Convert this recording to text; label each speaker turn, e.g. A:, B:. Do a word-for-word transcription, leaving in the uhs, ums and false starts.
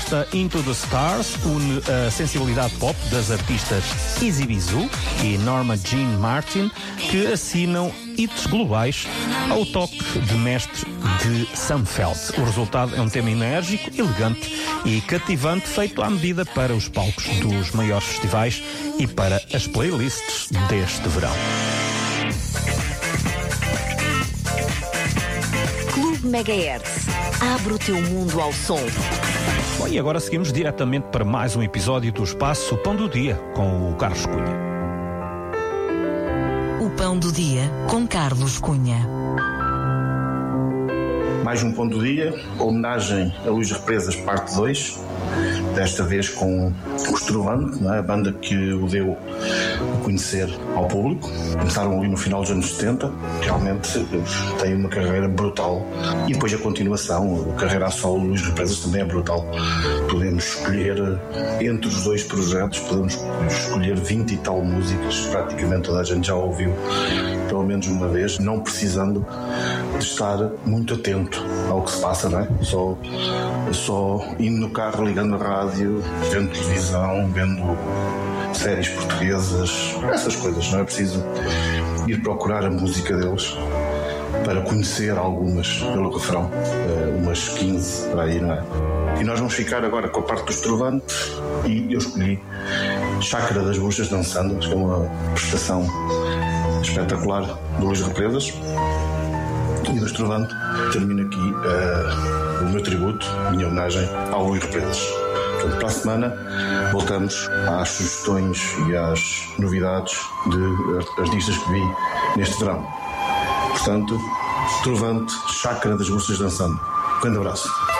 A: festa Into the Stars une a sensibilidade pop das artistas Easy Bizu e Norma Jean Martin, que assinam hits globais ao toque de mestre de Sam Feld. O resultado é um tema enérgico, elegante e cativante, feito à medida para os palcos dos maiores festivais e para as playlists deste verão.
B: Clube Megahertz. Abre o teu mundo ao som.
A: Bom, e agora seguimos diretamente para mais um episódio do Espaço Pão do Dia, com o Carlos Cunha.
B: O Pão do Dia, com Carlos Cunha.
C: Mais um Pão do Dia, homenagem a Luís Represas, parte dois. Desta vez com o Estrovante, não é? A banda que o deu a conhecer ao público. Começaram ali no final dos anos setenta, realmente tem uma carreira brutal. E depois a continuação, a carreira a solo Luís Represas também é brutal. Podemos escolher, entre os dois projetos, podemos escolher vinte e tal músicas, praticamente toda a gente já ouviu pelo menos uma vez, não precisando de estar muito atento ao que se passa, não é? Só, só indo no carro, ligando a rádio, vendo televisão, vendo séries portuguesas, essas coisas. Não é preciso ir procurar a música deles para conhecer algumas pelo refrão, umas quinze para aí, não é? E nós vamos ficar agora com a parte do Estrovante e eu escolhi Chácara das Bruxas Dançando, acho que é uma prestação espetacular do Luís Represas. E do Estrovante termino aqui uh, o meu tributo, a minha homenagem ao Luís Represas. Portanto, para a semana voltamos às sugestões e às novidades de artistas que vi neste verão. Portanto, Estrovante, Chácara das Bruxas Dançando. Um grande abraço.